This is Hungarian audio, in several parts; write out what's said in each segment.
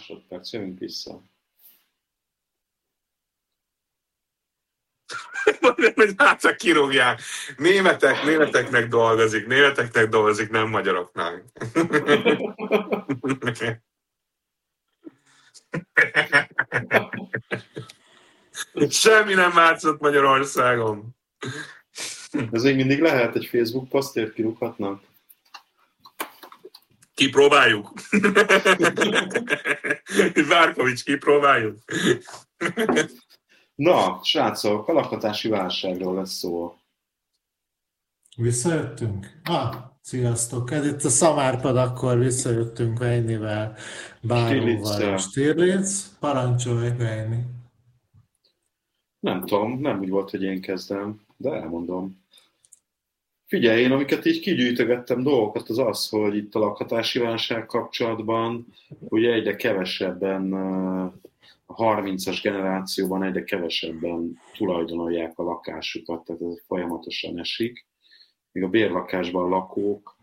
másodperc, jövünk vissza. Hogy hát kirúgják. Németeknek dolgozik, nem magyaroknak. Semmi nem látszott Magyarországon. Ez még mindig lehet, egy Facebook posztért kirúghatnak? Kipróbáljuk. Várkovics, kipróbáljuk. Na, srácok, a lakhatási válságról lesz szó. Visszajöttünk? Sziasztok! Ez itt a Szamárpad, akkor visszajöttünk Vejnivel, Báróval és Stirlitz. Parancsolj, Vejni! Nem tudom, nem úgy volt, hogy én kezdem, de elmondom. Figyelj, én amiket így kigyűjtögettem dolgokat, az az, hogy itt a lakhatási válság kapcsolatban ugye egyre kevesebben, a 30-as generációban egyre kevesebben tulajdonolják a lakásukat, tehát ez folyamatosan esik. Még a bérlakásban lakók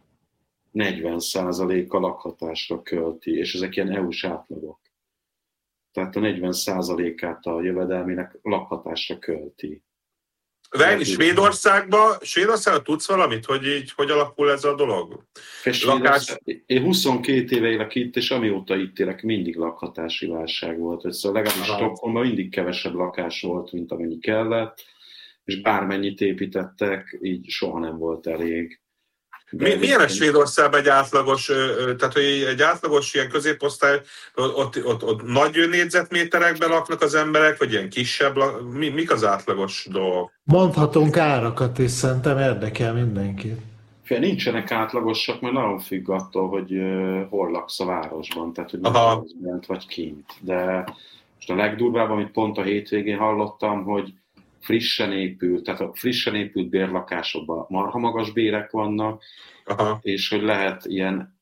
40%-a lakhatásra költi, és ezek ilyen EU-s átlagok. Tehát a 40%-át a jövedelmének lakhatásra költi. Vejni, Svédországban tudsz valamit, hogy alakul ez a dolog? Én 22 éve élek itt, és amióta itt élek, mindig lakhatási válság volt. Szóval legalábbis Stockholmban mindig kevesebb lakás volt, mint amennyi kellett, és bármennyit építettek, így soha nem volt elég. Milyen a Svédországban egy átlagos, tehát hogy egy átlagos ilyen középosztály, ott nagy négyzetméterekben laknak az emberek, vagy ilyen kisebb, mik az átlagos dolgok? Mondhatunk árakat is, szerintem érdekel mindenkit. Nincsenek átlagosak, mert nagyon függ attól, hogy hol laksz a városban, tehát hogy nem bent vagy kint. De most a legdurvább, amit pont a hétvégén hallottam, hogy frissen épült bérlakásokban marha magas bérek vannak, és hogy lehet ilyen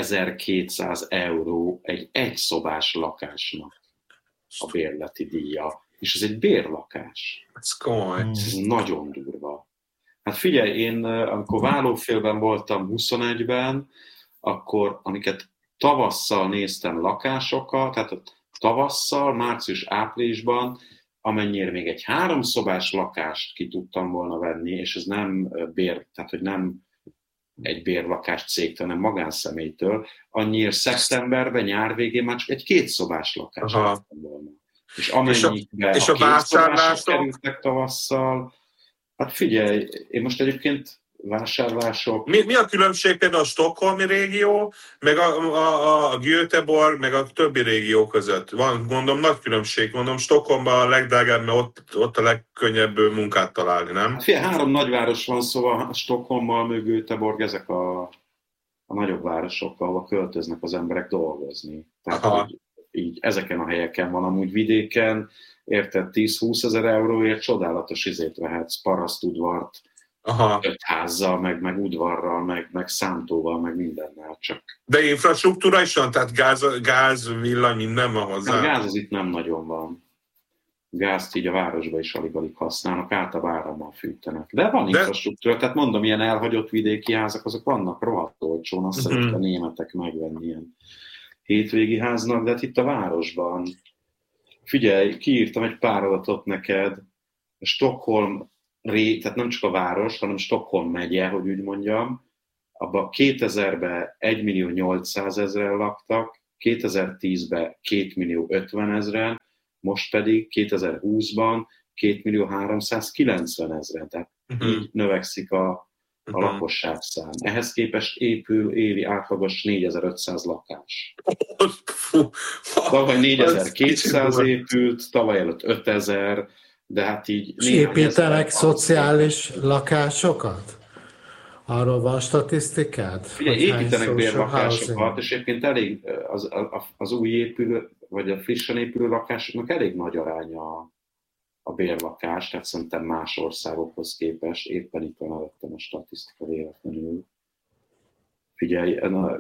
1200 € egy egyszobás lakásnak a bérleti díja. És ez egy bérlakás. Ez komoly. Ez nagyon durva. Hát figyelj, én amikor vállófélben voltam 21-ben, akkor amiket tavasszal néztem lakásokat, tehát tavasszal, március-áprilisban, amennyire még egy 3 szobás lakást ki tudtam volna venni, és ez nem tehát hogy nem egy bérlakás cégtől, hanem magánszemélytől, annyira szeptemberben, nyár végén már csak egy 2 szobás lakást vettem volna. És amennyibe és a 2 szobások kerültek tavasszal, hát figyelj, én most egyébként vásárlások... Mi a különbség például a stockholmi régió, meg a Göteborg, meg a többi régió között? Van, mondom, nagy különbség. Mondom, Stockholmban a legdrágább, mert ott a legkönnyebb munkát találni, nem? Hát figyelj, 3 nagyváros van, szóval Stockholmmal, meg Göteborg, ezek a nagyobb városok, ahol költöznek az emberek dolgozni. Tehát így ezeken a helyeken van, amúgy vidéken, érted, 10-20 ezer euróért csodálatos izét vehetsz, parasztudvart, 5 házzal, meg udvarral, meg szántóval, meg mindennel csak. De infrastruktúra is van, tehát gáz, villany, minden van hozzá? A gáz az itt nem nagyon van. Gázt így a városban is alig-alig használnak, általában árammal fűtenek. De van infrastruktúra, tehát mondom, ilyen elhagyott vidéki házak, azok vannak rohadt olcsón, azt szeretik a németek megvenni ilyen hétvégi háznak, de hát itt a városban. Figyelj, kiírtam egy pár adatot neked, Stockholm, tehát nem csak a város, hanem Stockholm megye, hogy úgy mondjam, abban 2000-ben 1.800.000-en laktak, 2010-ben 2.050.000-en, most pedig 2020-ban 2.390.000-en, tehát így növekszik a lakosságszám. Ehhez képest épül évi átlagos 4.500 lakás. Tavaly 4.200 épült, tavaly előtt 5.000, de hát így... És építenek szociális lakásokat? Arról van statisztikád? Ugye építenek bérlakásokat, és egyébként elég az új épülő, vagy a frissen épülő lakásoknak elég nagy aránya a bérlakás, tehát szerintem más országokhoz képest, éppen itt van előttem a statisztika véletlenül. Figyelj,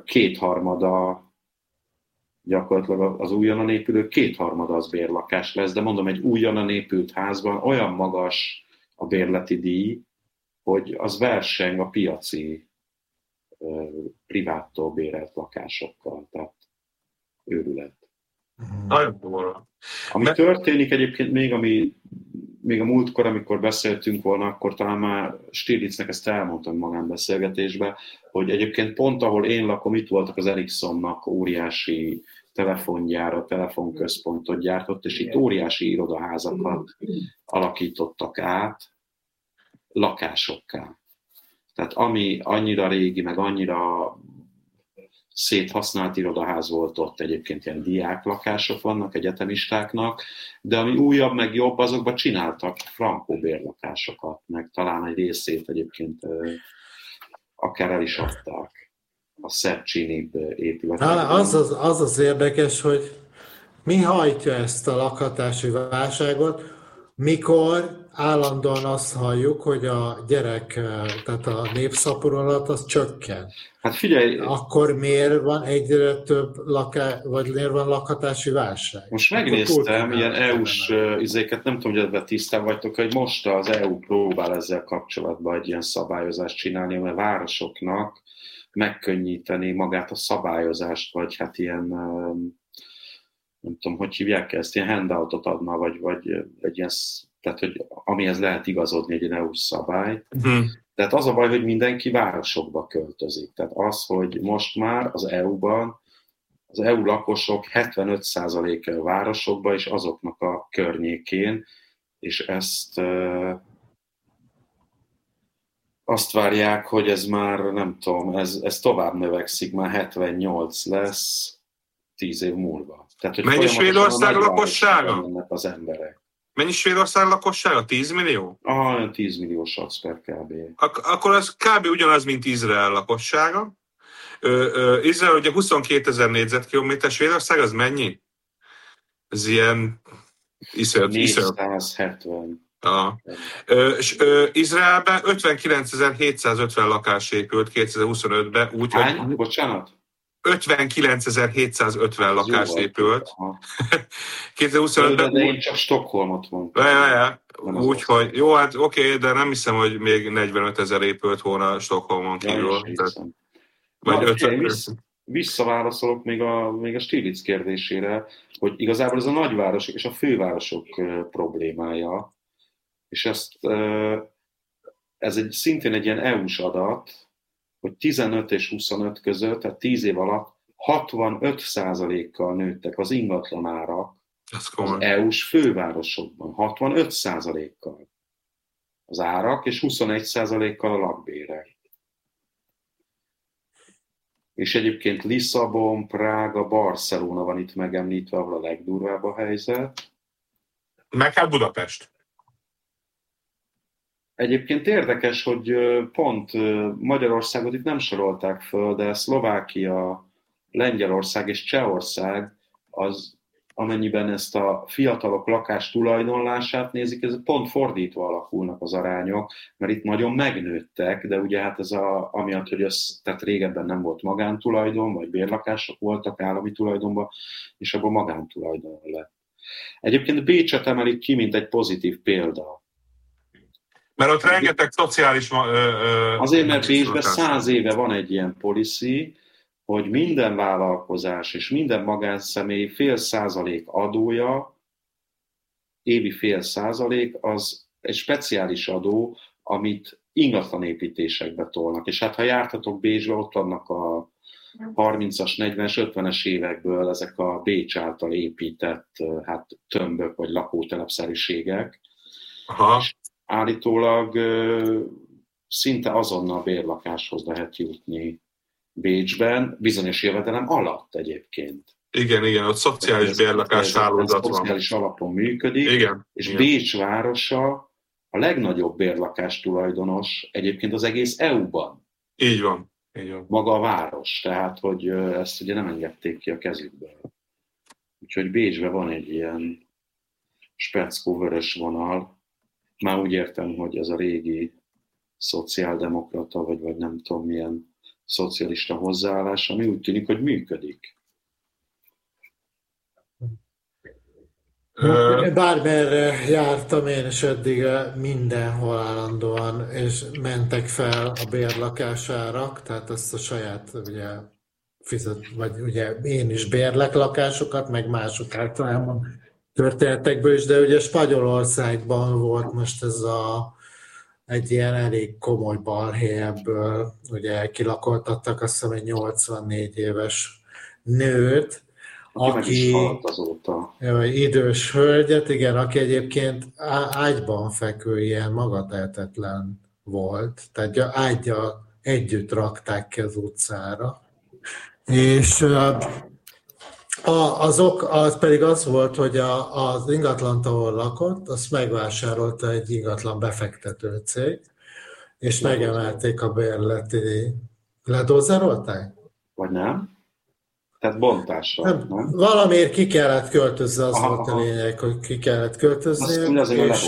2/3 gyakorlatilag az újonnan épülő 2/3 az bérlakás lesz, de mondom, egy újonnan épült házban olyan magas a bérleti díj, hogy az verseng a piaci priváttól bérelt lakásokkal, tehát őrület. Nagyon durva. Ami történik egyébként még a múltkor, amikor beszéltünk volna, akkor talán már Stiritznek ezt elmondtam magánbeszélgetésben, hogy egyébként pont ahol én lakom, itt voltak az Ericssonnak óriási telefongyára, telefonközpontot gyártott, és itt óriási irodaházakat alakítottak át lakásokká. Tehát ami annyira régi, meg annyira széthasznált irodaház volt ott, egyébként ilyen diáklakások vannak egyetemistáknak, de ami újabb, meg jobb, azokban csináltak frankó bérlakásokat, meg talán egy részét egyébként akár el is adták a szebb csinibb épületekben. Az érdekes, hogy mi hajtja ezt a lakhatási válságot, mikor állandóan azt halljuk, hogy a gyerek, tehát a népszaporulat az csökken. Hát figyelj! Akkor miért van egyre több vagy miért van lakhatási válság? Most megnéztem ilyen EU-s izéket, nem tudom, hogy ebben tisztán vagytok, hogy most az EU próbál ezzel kapcsolatban egy ilyen szabályozást csinálni, mert városoknak megkönnyíteni magát a szabályozást, vagy hát ilyen, nem tudom, hogy hívják ezt, ilyen handoutot adna, vagy egy ilyen, tehát, hogy amihez lehet igazodni egy ilyen EU-s szabály. Tehát az a baj, hogy mindenki városokba költözik. Tehát az, hogy most már az EU-ban az EU lakosok 75%-a városokba és azoknak a környékén, és ezt azt várják, hogy ez már, nem tudom, ez tovább növekszik, már 78 lesz 10 év múlva. Tehát, hogy mennyi Svédország lakossága? Az emberek. Mennyi Svédország lakossága? 10 millió? 10 millió satsz per kb. Akkor az kb. Ugyanaz, mint Izrael lakossága. Izrael ugye 22 000 négyzetkilométer, Svédország az mennyi? Ez ilyen 470. Izraelben 59.750 lakás épült 2025-ben, úgyhogy... Hány? Bocsánat? 59.750 lakás épült. 2025-ben... De én csak Stockholmot mondtam. Úgyhogy, jó, hát oké, de nem hiszem, hogy még 45 000 épült volna Stockholmon kívül. Visszaválaszolok még a Stiglitz kérdésére, hogy igazából ez a nagyvárosok és a fővárosok problémája, és ez szintén egy ilyen EU-s adat, hogy 15 és 25 között, tehát 10 év alatt 65%-kal nőttek az ingatlanárak az EU-s fővárosokban. 65%-kal az árak, és 21%-kal a lakbérek. És egyébként Lisszabon, Prága, Barcelona van itt megemlítve, ahol a legdurvább a helyzet. Meg hát Budapest. Egyébként érdekes, hogy pont Magyarországot itt nem sorolták föl, de Szlovákia, Lengyelország és Csehország az, amennyiben ezt a fiatalok lakás tulajdonlását nézik, ez pont fordítva alakulnak az arányok, mert itt nagyon megnőttek, de ugye hát ez amiatt, hogy tehát régebben nem volt magántulajdon, vagy bérlakások voltak állami tulajdonban, és abban magántulajdon lett. Egyébként Bécset emelik ki, mint egy pozitív példa. Mert ott rengeteg szociális... Azért, mert Bécsben 100 éve van egy ilyen policy, hogy minden vállalkozás és minden magánszemély 0,5% adója, évi 0,5% az egy speciális adó, amit ingatlanépítésekbe tolnak. És hát ha jártatok Bécsbe, ott vannak a 30-as, 40-es, 50-es évekből ezek a Bécs által épített tömbök vagy lakótelepszerűségek. Aha. Állítólag szinte azonnal bérlakáshoz lehet jutni Bécsben, bizonyos jövedelem alatt egyébként. Igen, ott szociális bérlakás hálózat van. Szociális alapon működik, igen. Bécs városa a legnagyobb bérlakás tulajdonos egyébként az egész EU-ban. Így van. Maga a város, tehát hogy ezt ugye nem engedték ki a kezükből. Úgyhogy Bécsben van egy ilyen speckó vörös vonal. Már úgy értem, hogy ez a régi szociáldemokrata, vagy nem tudom milyen szocialista hozzáállás, ami úgy tűnik, hogy működik. Bármerre jártam én, és eddig mindenhol állandóan, és mentek fel a bérlakásárak, tehát ezt a saját ugye, vagy ugye én is bérlek lakásokat, meg mások általában történetekből is, de ugye Spanyolországban volt most ez egy ilyen elég komoly balhé ebből, ugye kilakoltattak azt hiszem egy 84 éves nőt, aki idős hölgyet, igen, aki egyébként ágyban fekvő, ilyen magatehetetlen volt, tehát ágyja együtt rakták ki az utcára. És az pedig az volt, hogy az ingatlant, ahol lakott, azt megvásárolta egy ingatlan befektető cég, és megemelték a bérleti. Ledózerolták? Vagy nem? Tehát bontásra. Nem? Valamiért ki kellett költözni, az volt a lényeg, hogy ki kellett költözni. És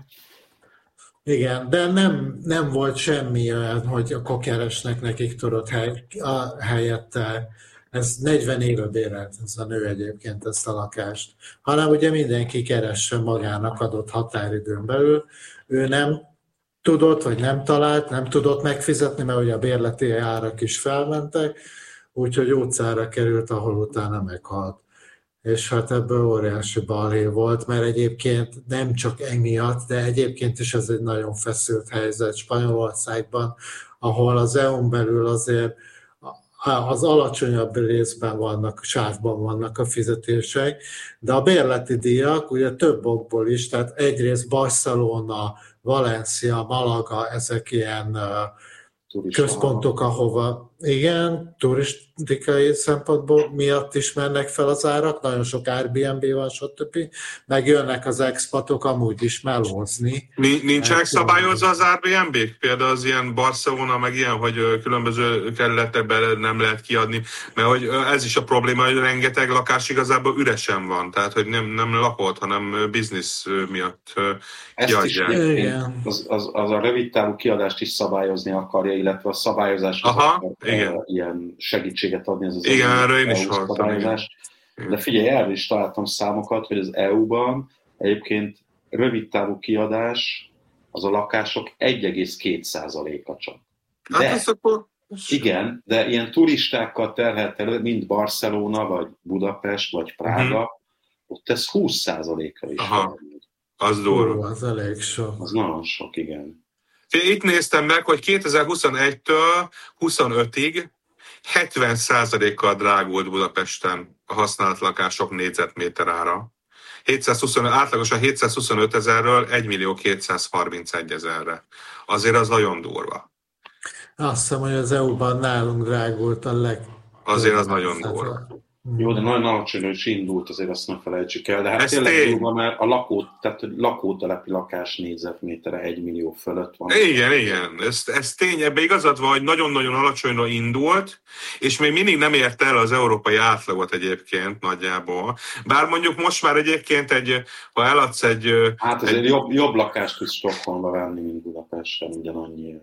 igen, de nem volt semmi olyan, hogy akkor keresnek nekik, tudod, helyette. Ez 40 éve bérelt ez a nő egyébként ezt a lakást. Hanem ugye mindenki keresse magának adott határidőn belül. Ő nem tudott, vagy nem talált, nem tudott megfizetni, mert ugye a bérleti árak is felmentek, úgyhogy utcára került, ahol utána meghalt. És hát ebből óriási balhé volt, mert egyébként nem csak emiatt, de egyébként is ez egy nagyon feszült helyzet Spanyolországban, ahol az EU-n belül azért az alacsonyabb részben vannak, sávban vannak a fizetések, de a bérleti díjak ugye több okból is, tehát egyrészt Barcelona, Valencia, Malaga, ezek ilyen központok, ahova igen, turistikai szempontból miatt is mennek fel az árak, nagyon sok Airbnb van, stb. Meg jönnek az expatok amúgy is melózni. Nincsenek szabályozva az Airbnb? Például az ilyen Barcelona, meg ilyen, hogy különböző kerületekben nem lehet kiadni, mert hogy ez is a probléma, hogy rengeteg lakás igazából üresen van, tehát hogy nem lakott, hanem biznisz miatt kiadják. Az a rövid távú kiadást is szabályozni akarja, illetve a szabályozáshoz ilyen segítséget adni. Ez az igen, erről én is hallottam. De figyelj, erről is találtam számokat, hogy az EU-ban egyébként rövid távú kiadás az a lakások 1,2%-a csak. De, hát akkor... Igen, de ilyen turistákkal terhelt elő, mint Barcelona, vagy Budapest, vagy Prága, ott ez 20%-a is. Aha, az durva. Az elég sok. Az nagyon sok, igen. Itt néztem meg, hogy 2021-től 25-ig 70%-kal drágult Budapesten a használt lakások négyzetméter ára. Átlagosan 725 000-ről 1.231 000-re. Azért az nagyon durva. Azt hiszem, hogy az EU-ban nálunk drágult a azért az nagyon durva. Jó, de nagyon alacsony is indult, azért azt nem felejtsük el. De hát tényleg durva, mert a lakótelepi lakás négyzetmétere 1 millió fölött van. Igen. Ez tény, ebbe igazad van, hogy nagyon-nagyon alacsonyra indult, és még mindig nem érte el az európai átlagot egyébként nagyjából. Bár mondjuk most már egyébként ha eladsz egy... Hát azért jobb lakást tudsz Stockholmba venni, mint Budapesten, ugyanannyiért.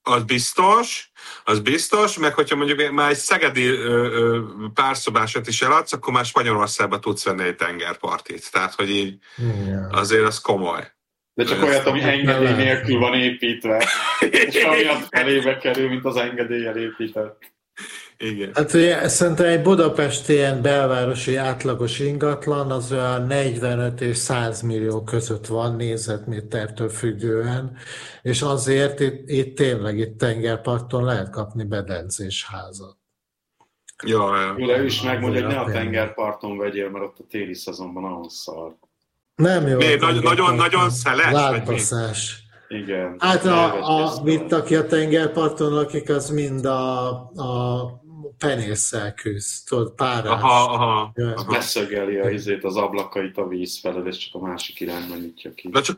Az biztos, meg hogyha mondjuk már egy szegedi párszobásat is eladsz, akkor már Spanyolországban tudsz venni egy tengerpartit. Tehát, hogy így azért az komoly. De csak olyat, ami engedély nélkül van építve, és amiatt felébe kerül, mint az engedéllyel épített. Igen. Hát ugye szerintem egy budapesti ilyen belvárosi átlagos ingatlan az olyan 45 és 100 millió között van négyzetmétertől függően, és azért itt tényleg tengerparton lehet kapni bedencés házat. Jó, de ő is megmondja, hogy ne a tengerparton vegyél, mert ott a téli szezonban nagyon szar. Nem jó. Nagyon szeles? Látbaszás. Igen. Hát aki a tengerparton lakik, az mind a penésszel küzd, tudod, párás. Aha. Beszögeli az ablakait a víz felől, és csak a másik irányba nyitja ki. De csak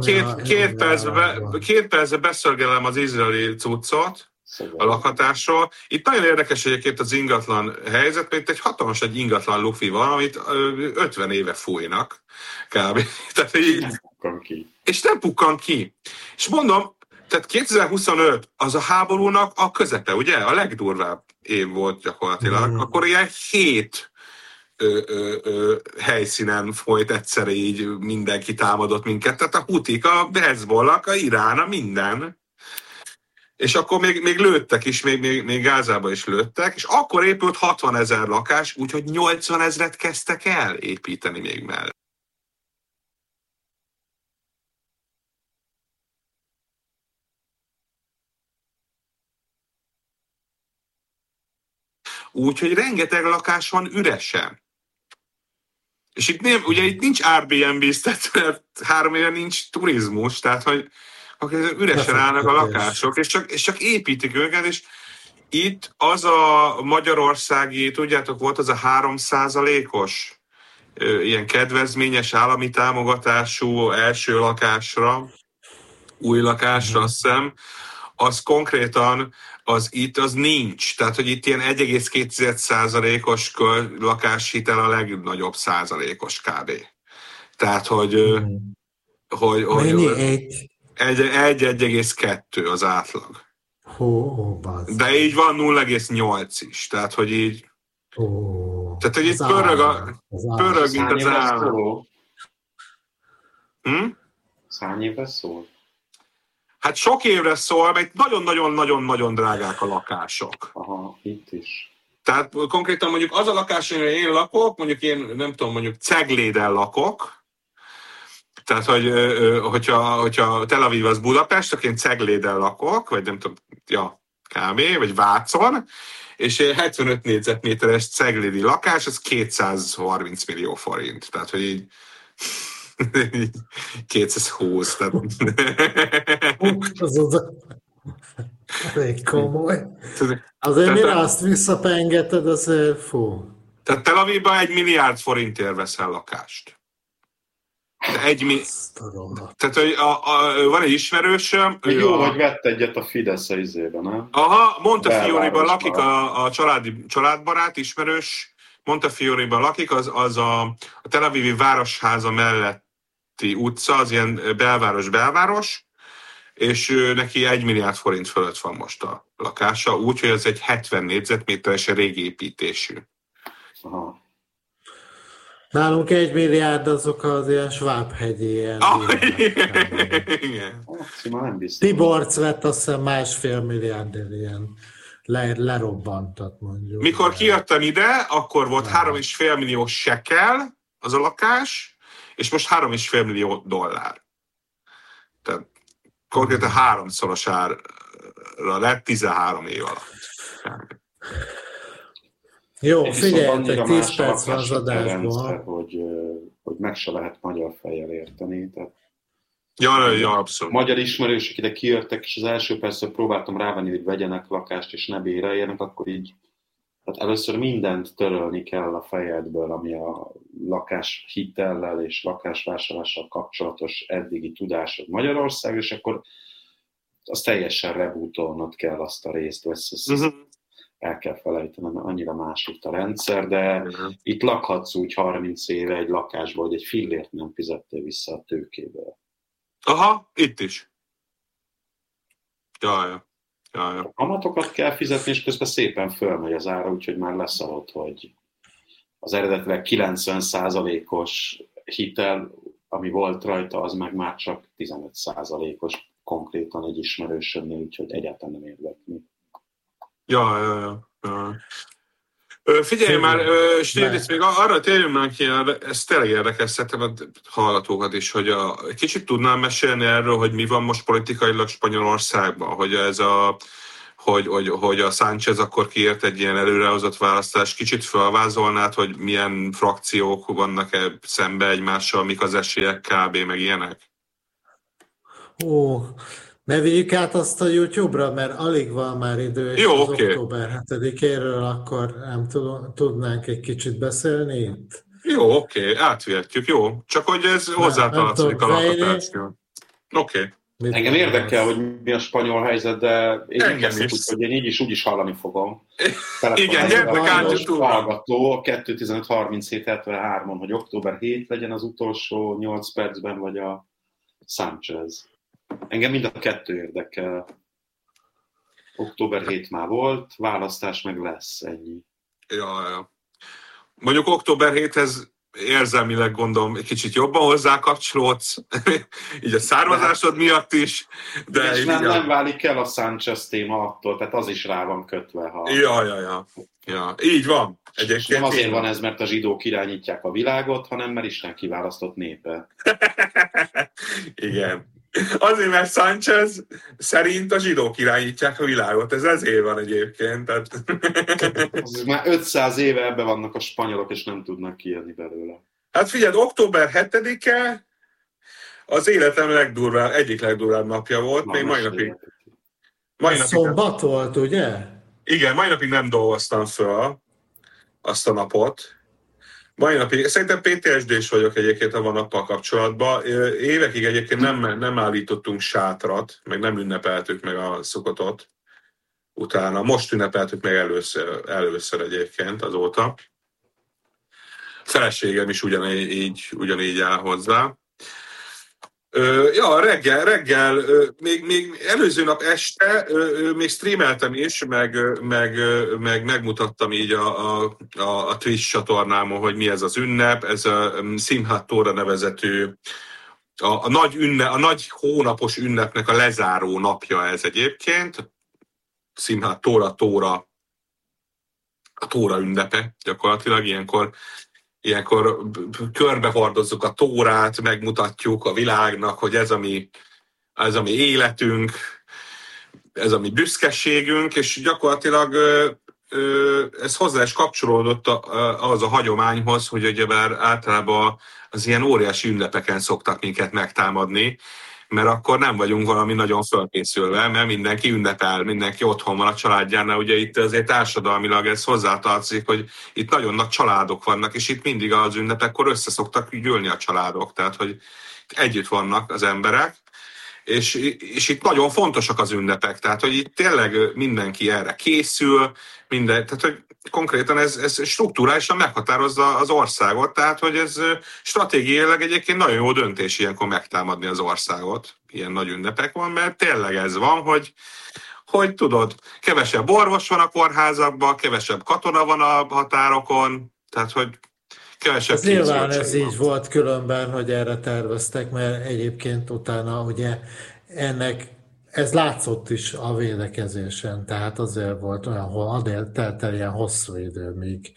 két percben beszörgelem az izraeli cuccot a lakhatásról. Itt nagyon érdekes egyébként az ingatlan helyzet, mert itt egy hatalmas ingatlan lufi van, amit 50 éve fújnak. Kb. Tehát, és nem pukkan ki. És mondom, tehát 2025 az a háborúnak a közepe, ugye? A legdurvább év volt gyakorlatilag. Akkor ilyen 7 helyszínen folyt egyszerre így mindenki támadott minket. Tehát a Hutik, a Hezbollah, a Irán, a minden. És akkor még lőttek is, még Gázába is lőttek, és akkor épült 60 000 lakás, úgyhogy 80 000-et kezdtek el építeni még mellé. Úgyhogy rengeteg lakás van üresen. És itt nincs Airbnb-z, mert 3 éve nincs turizmus, tehát hogy üresen állnak a lakások, és csak építik őket, és itt az a magyarországi, tudjátok, volt az a 3%-os ilyen kedvezményes állami támogatású első lakásra, új lakásra, azt hiszem, az konkrétan itt az nincs. Tehát, hogy itt ilyen 1,2%-os lakáshitel a legnagyobb százalékos kb. Tehát, hogy mennyi? 1,2 az átlag. De így van 0,8 is. Tehát, hogy így... Tehát, hogy itt pörög, mint az állam. Hány évre szól? Hát sok évre szól, mert nagyon-nagyon-nagyon drágák a lakások. Aha, itt is. Tehát konkrétan mondjuk az a lakás, amire én lakok, mondjuk én nem tudom, mondjuk Cegléden lakok, tehát hogyha Tel Aviv az Budapest, akkor én Cegléden lakok, vagy nem tudom, kb. Vagy Vácon, és 75 négyzetméteres ceglédi lakás, az 230 millió forint. Tehát, hogy így 220. Tehát... az elég komoly. Azért mire azt visszapengeted, azért fú. Tehát Tel Avivban 1 milliárd forintért veszel lakást. Tehát, hogy van egy ismerősöm... Jó, hogy vett egyet a Fidesz izében, nem? Aha, Montefiore-ban lakik a családbarát, ismerős. Montefiore-ban lakik, az a Tel Avivi Városháza melletti utca, az ilyen belváros, és neki 1 milliárd forint fölött van most a lakása, úgyhogy ez egy 70 négyzetméteres régi építésű. Aha. Nálunk 1 milliárd azok az ilyen Svábhegyi ilyen. Igen. Tiborc vett azt hiszem 1,5 milliárdért ilyen lerobbantat mondjuk. Mikor kijöttem ide, akkor volt 3,5 millió shekel az a lakás, és most 3,5 millió dollár. Tehát konkrétan 3-szoros árra lett 13 év alatt. Jó, figyeljetek, 10 perc van az adásban. Hogy meg se lehet magyar fejjel érteni. Tehát ja, abszolút. Magyar ismerősök ide kijöttek, és az első percben próbáltam rávenni, hogy vegyenek lakást, és ne béreljenek, akkor így tehát először mindent törölni kell a fejedből, ami a lakáshitellel és lakásvásárlással kapcsolatos eddigi tudásod Magyarország, és akkor az teljesen rebootolnod kell azt a részt, el kell felejtenem, annyira más itt a rendszer, de itt lakhatsz úgy 30 éve egy lakásból, hogy egy fillért nem fizettél vissza a tőkéből. Aha, itt is. Ja. Kamatokat kell fizetni, és közben szépen fölmegy az ára, úgyhogy már leszarod, hogy az eredetileg 90%-os hitel, ami volt rajta, az meg már csak 15%-os konkrétan egy ismerősömnél, úgyhogy egyáltalán nem érdekli. Ja. Figyelj már, Stílic, még arra térjünk már ki, ez tényleg érdekes, szerintem a hallgatókat is, hogy kicsit tudnám mesélni erről, hogy mi van most politikailag Spanyolországban, hogy ez hogy a Sánchez akkor kiért egy ilyen előrehozott választást, kicsit felvázolnád, hogy milyen frakciók vannak szembe egymással, mik az esélyek kb. Meg ilyenek? Ne vigyük át azt a YouTube-ra, mert alig van már idő, és jó, az okay. Október 7-éről akkor nem tudnánk egy kicsit beszélni itt? Jó, oké, átvihetjük, jó. Csak hogy ez hozzátartozik a lakatásról. Oké. Engem érdekel, hogy mi a spanyol helyzet, de én így is úgy is hallani fogom. Igen, gyertek át YouTube-ra. Hallgató 2.15.37.73-on, hogy október 7 legyen az utolsó 8 percben, vagy a Sánchez. Engem mind a kettő érdekel. Október 7 már volt, választás meg lesz, ennyi. Ja. Mondjuk október 7-hez érzelmileg gondolom egy kicsit jobban hozzá kapcsolódsz, így a származásod miatt is. De és nem válik el a Sánchez téma attól, tehát az is rá van kötve. Ja, így van. Egyébként nem azért van ez, mert a zsidók irányítják a világot, hanem mert Isten kiválasztott népe. Igen. Azért, mert Sánchez szerint a zsidók irányítják a világot. Ez ezért van egyébként. Tehát... Már 500 éve ebben vannak a spanyolok, és nem tudnak kijönni belőle. Hát figyeld, október 7-e az életem egyik legdurvább napja volt, még mai napig. Szombat volt, ugye? Igen, mai napig nem dolgoztam föl azt a napot. Mai napig, szerintem PTSD-s vagyok egyébként a nappal kapcsolatban. Évekig egyébként nem állítottunk sátrat, meg nem ünnepeltük meg a szukotot. Utána, most ünnepeltük meg először egyébként azóta. Feleségem is ugyanígy áll hozzá. Ja, reggel még előző nap este még streameltem is, meg megmutattam így a Twitch csatornámon, hogy mi ez az ünnep, ez a Simchat Tóra nevezetű, a nagy hónapos ünnepnek a lezáró napja ez egyébként. Simchat Tóra, a Tóra ünnepe gyakorlatilag, Ilyenkor körbehordozzuk a Tórát, megmutatjuk a világnak, hogy ez a mi életünk, ez a mi büszkeségünk, és gyakorlatilag ez hozzá is kapcsolódott az a hagyományhoz, hogy ugyebár általában az ilyen óriási ünnepeken szoktak minket megtámadni, mert akkor nem vagyunk valami nagyon fölkészülve, mert mindenki ünnepel, mindenki otthon van a családjánál. Ugye itt azért társadalmilag ez hozzátartozik, hogy itt nagyon nagy családok vannak, és itt mindig az ünnepekkor össze szoktak gyűlni a családok, tehát hogy együtt vannak az emberek, és itt nagyon fontosak az ünnepek, tehát hogy itt tényleg mindenki erre készül, tehát hogy konkrétan ez strukturálisan meghatározza az országot, tehát hogy ez stratégiailag egyébként nagyon jó döntés ilyenkor megtámadni az országot. Ilyen nagy ünnepek van, mert tényleg ez van, hogy tudod, kevesebb orvos van a kórházakban, kevesebb katona van a határokon, tehát hogy kevesebb... Ez nyilván ez így volt különben, hogy erre terveztek, mert egyébként utána ugye ez látszott is a védekezésen, tehát azért volt olyan, telt el ilyen hosszú idő, míg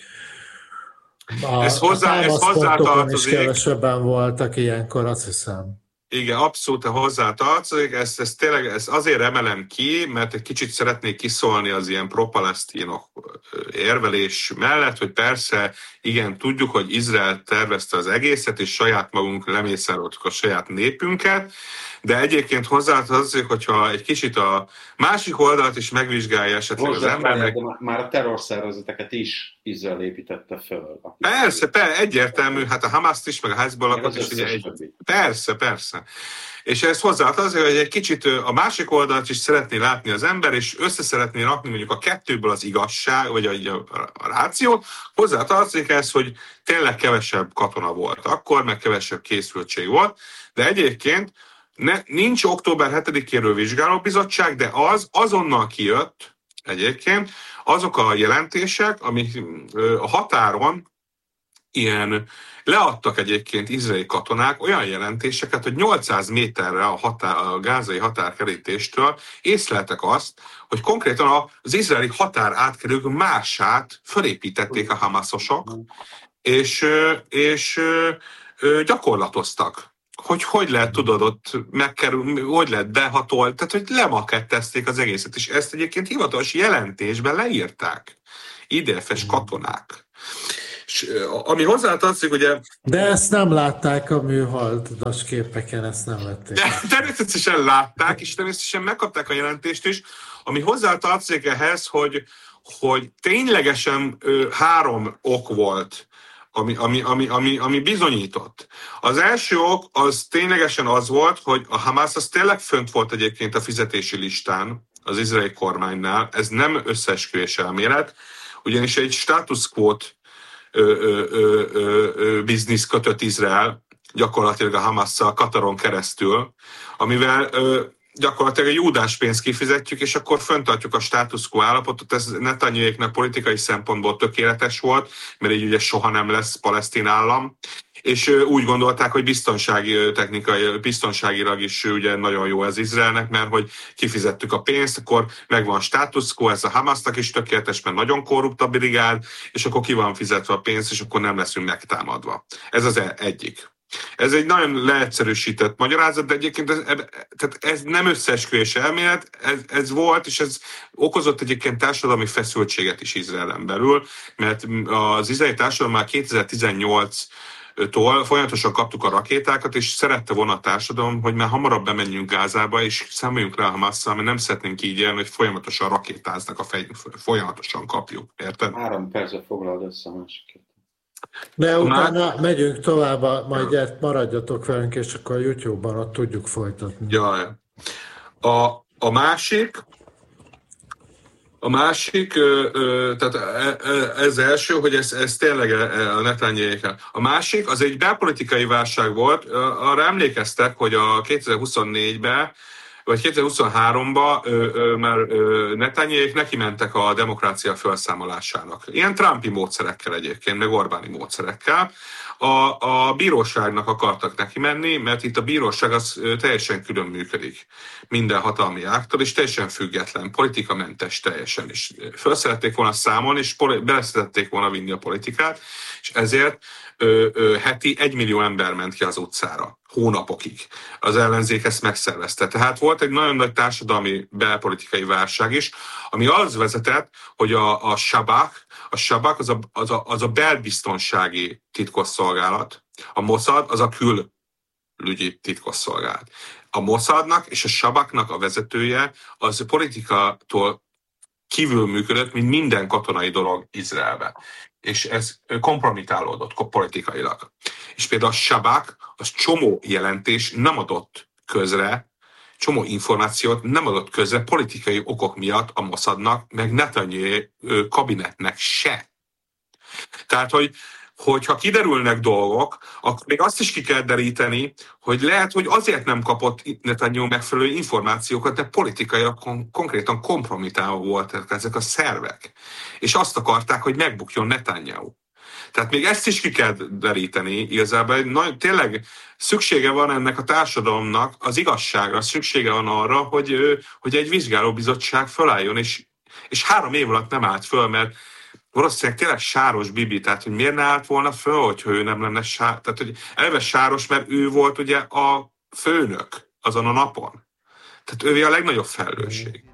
ez hozzátartozik. Is kevesebben voltak ilyenkor, azt hiszem. Igen, abszolút hozzátartozik, ezt tényleg azért emelem ki, mert egy kicsit szeretnék kiszólni az ilyen pro-palesztinok érvelés mellett, hogy persze, igen, tudjuk, hogy Izrael tervezte az egészet, és saját magunk lemészároltuk a saját népünket, de egyébként hozzátartozik, hogyha egy kicsit a másik oldalt is megvizsgálja esetleg az embernek. Már a terrorszervezeteket is Izrael építette föl. Persze, egyértelmű, hát a Hamaszt is, meg a Hezbollahot is. Persze. És ez hozzátartozik, hogy egy kicsit a másik oldalt is szeretné látni az ember, és össze szeretné rakni mondjuk a kettőből az igazság, vagy a rációt. Hozzátartozik ez, hogy tényleg kevesebb katona volt akkor, meg kevesebb készültség volt, de egyébként nincs október 7-éről vizsgálóbizottság, de azonnal kijött egyébként azok a jelentések, amik a határon leadtak egyébként izraeli katonák olyan jelentéseket, hogy 800 méterre a gázai határkerítéstől észleltek azt, hogy konkrétan az izraeli határ átkerülő mását fölépítették a hamaszosok, és gyakorlatoztak. Hogy lehet, tudod, ott megkerülni, hogy lehet behatolni, tehát hogy lemakettezték az egészet, és ezt egyébként hivatalos jelentésben leírták IDF-es katonák. És ami hozzátartozik, ugye... De ezt nem látták a műholdas képeken, ezt nem vették. Természetesen látták, és természetesen megkapták a jelentést is, ami hozzátartozik ehhez, hogy ténylegesen 3 ok volt, ami bizonyított. Az első ok az ténylegesen az volt, hogy a Hamász az tényleg fönt volt egyébként a fizetési listán az izraeli kormánynál, ez nem összeesküvés elmélet, ugyanis egy status quo-t biznisz kötött Izrael gyakorlatilag a Hamasszal Kataron keresztül, amivel gyakorlatilag egy judáspénzt kifizetjük, és akkor fenntartjuk a status quo állapotot. Ez Netanyahuéknak politikai szempontból tökéletes volt, mert így ugye soha nem lesz palesztin állam, és úgy gondolták, hogy biztonságilag is ugye nagyon jó ez Izraelnek, mert hogy kifizettük a pénzt, akkor megvan status quo, ez a Hamasnak is tökéletes, mert nagyon korrupt a brigád, és akkor ki van fizetve a pénz, és akkor nem leszünk megtámadva. Ez az egyik. Ez egy nagyon leegyszerűsített magyarázat, de egyébként ez nem összeesküvés elmélet, ez volt, és ez okozott egyébként társadalmi feszültséget is Izraelen belül, mert az izraeli társadalom már 2018-tól folyamatosan kaptuk a rakétákat, és szerette volna a társadalom, hogy már hamarabb bemenjünk Gázába, és számoljunk rá a Hamasszal, mert nem szeretnénk így élni, hogy folyamatosan rakétáznak a fejünk föl, folyamatosan kapjuk, érted? 3 percre foglald össze a másiket. De utána megyünk tovább, majd maradjatok velünk, és akkor a YouTube-ban ott tudjuk folytatni. Jaj. A másik, tehát ez első, hogy ez tényleg a Netanyahuék. A másik, az egy belpolitikai válság volt. Arra emlékeztek, hogy a 2024-ben vagy 2023-ban már Netanyahuék neki mentek a demokrácia felszámolásának. Ilyen Trumpi módszerekkel egyébként, meg Orbáni módszerekkel. A bíróságnak akartak neki menni, mert itt a bíróság az teljesen külön működik minden hatalmi ágtól, és teljesen független, politikamentes teljesen is. Föl szerették volna számolni, és beleszerették volna vinni a politikát, és ezért heti 1 millió ember ment ki az utcára, hónapokig. Az ellenzék ezt megszervezte. Tehát volt egy nagyon nagy társadalmi belpolitikai válság is, ami az vezetett, hogy a Sabak az a belbiztonsági titkosszolgálat, a Mossad az a külügyi titkosszolgálat. A Mossadnak és a Sabaknak a vezetője az politikától kívül működött, mint minden katonai dolog Izraelben. És ez kompromitálódott politikailag. És például a Sabak az csomó jelentés nem adott közre, csomó információt nem adott közre politikai okok miatt a Mossadnak, meg Netanyahu kabinetnek se. Tehát, hogyha kiderülnek dolgok, akkor még azt is ki kell deríteni, hogy lehet, hogy azért nem kapott Netanyahu megfelelő információkat, de politikailag konkrétan kompromitálva voltak ezek a szervek. És azt akarták, hogy megbukjon Netanyahu. Tehát még ezt is ki kell deríteni, igazából tényleg szüksége van ennek a társadalomnak az igazságra, szüksége van arra, hogy egy vizsgálóbizottság fölálljon, és 3 év alatt nem állt föl, mert valószínűleg tényleg sáros Bibi, tehát hogy miért ne állt volna föl, hogyha ő nem lenne sáros, tehát hogy eleve sáros, mert ő volt ugye a főnök azon a napon. Tehát ővé a legnagyobb felelősség.